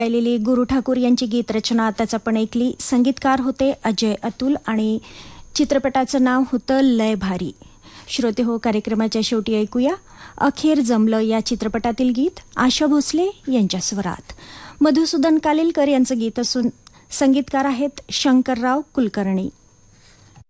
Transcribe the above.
गायलेली गुरु ठाकूर यांची गीत रचना आताच आपण ऐकली. संगीतकार होते अजय अतुल आणि चित्रपटाचं नाव होतं लय भारी. श्रोते हो, कार्यक्रमाच्या शेवटी ऐकूया अखेर जमलं या चित्रपटातील गीत आशा भोसले यांच्या स्वरात. मधुसूदन कालेलकर यांचं गीत असून संगीतकार आहेत शंकरराव कुलकर्णी.